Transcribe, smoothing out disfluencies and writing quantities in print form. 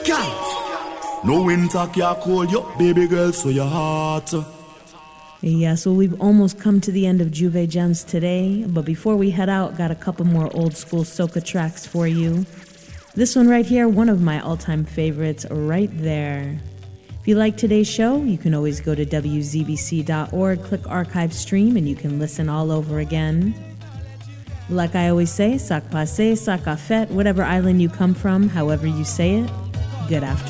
No winter can cold you, baby girl, so your heart. Yes, well, we've almost come to the end of Juve Gems today, but before we head out, got a couple more old school soca tracks for you. This one right here, one of my all-time favorites, right there. If you like today's show, you can always go to wzbc.org, click archive stream, and you can listen all over again. Like I always say, sac passe, sac a fête, whatever island you come from, however you say it, good afternoon.